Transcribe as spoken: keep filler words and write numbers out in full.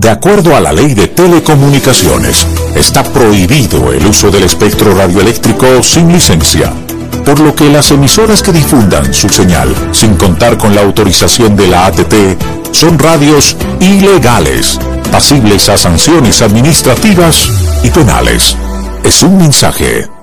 De acuerdo a la Ley de Telecomunicaciones, está prohibido el uso del espectro radioeléctrico sin licencia, por lo que las emisoras que difundan su señal sin contar con la autorización de la A T T son radios ilegales, pasibles a sanciones administrativas y penales. Es un mensaje